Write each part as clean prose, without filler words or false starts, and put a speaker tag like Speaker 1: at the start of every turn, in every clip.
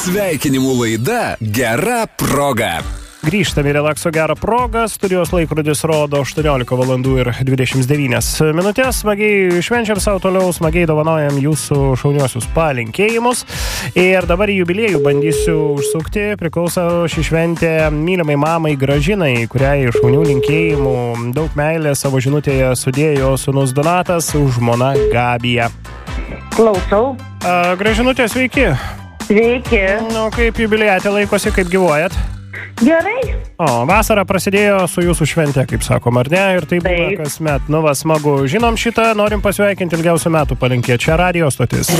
Speaker 1: Sveikinimų laida Gera proga.
Speaker 2: Grįžtame į Relakso gerą progą. Studijos laikrodis rodo 18 valandų ir 29 minutės. Smagiai švenčiam savo toliau, smagiai dovanojam jūsų šauniuosius palinkėjimus. Ir dabar į jubiliejų bandysiu užsukti. Priklauso šį šventę mylimai mamai Gražinai, kuriai šaunių linkėjimų daug meilės savo žinutėje sudėjo sūnus Donatas su žmona Gabija.
Speaker 3: Klausau.
Speaker 2: Gražinutė, sveiki.
Speaker 3: Sveiki.
Speaker 2: Nu, kaip jubiliejate laikosi, kaip gyvuojat?
Speaker 3: Gerai.
Speaker 2: Vasara prasidėjo su jūsų šventė, kaip sakom, ar ne? Ir tai būna kasmet. Nu, va, smagu. Žinom šitą, norim pasveikinti ilgiausių metų palinkėti. Čia radio stotis.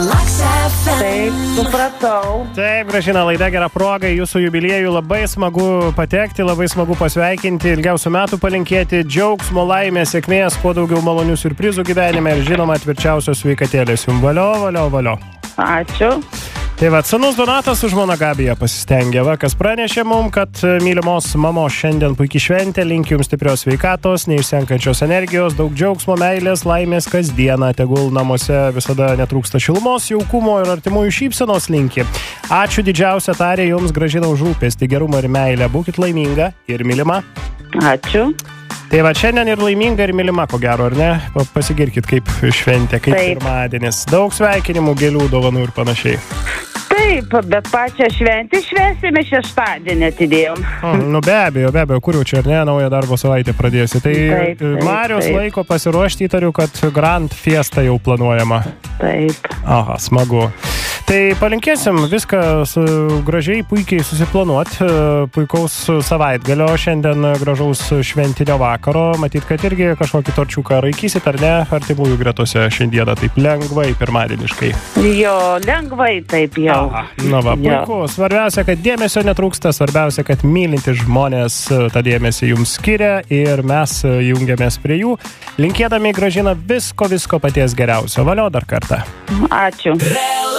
Speaker 3: Taip, supratau.
Speaker 2: Taip, Gražina, laida Gera proga. Jūsų jubiliejų labai smagu patekti, labai smagu pasveikinti, ilgiausių metų palinkėti, džiaugsmo, laimės, sėkmės, kuo daugiau malonių siurprizų gyvenime ir žinoma, tvirčiausios sveikatėlės. Jums valio.
Speaker 3: Ačiū.
Speaker 2: Tai va, sūnus Donatas su žmona Gabija pasistengė. Kas pranešė mum, kad mylimos mamos šiandien puikiai šventė, linkiu jums stiprios sveikatos, neišsenkančios energijos, daug džiaugsmo, meilės, laimės kasdieną, tegul namuose visada netrūksta šilumos, jaukumo ir artimųjų šypsenos linki. Ačiū didžiausia tarė jums, Gražina, už rūpestį, gerumą ir meilę. Būkit laiminga ir mylima.
Speaker 3: Ačiū.
Speaker 2: Tai va, šiandien ir laiminga, ir mylima, ko gero, ar ne? Pasigirkit, kaip šventė, kaip pirmadienis. Daug sveikinimų, gėlių, dovanų ir panašiai.
Speaker 3: Taip, bet pačią šventę švęsime šeštadienį atidėjom.
Speaker 2: Nu be abejo, kur jau čia, ar ne, naują darbo savaitę pradėsi. Tai taip, Mariaus laiko pasiruošti, įtariu, kad Grand Fiesta jau planuojama.
Speaker 3: Taip.
Speaker 2: Aha, smagu. Tai palinkėsim viską gražiai, puikiai susiplanuot, puikaus savaitgalio, šiandien gražaus šventinio vakaro, matyt, kad irgi kažkokį torčiuką raikysit, ar ne, artimųjų gretose šiandieną taip lengvai, pirmadieniškai.
Speaker 3: Jo, lengvai taip jau.
Speaker 2: Aha, nu va, puiku, svarbiausia, kad dėmesio netrūksta, svarbiausia, kad mylintis žmonės tą dėmesį jums skiria ir mes jungiamės prie jų, linkėdami Gražina visko paties geriausio. Valio dar kartą.
Speaker 3: Ačiū.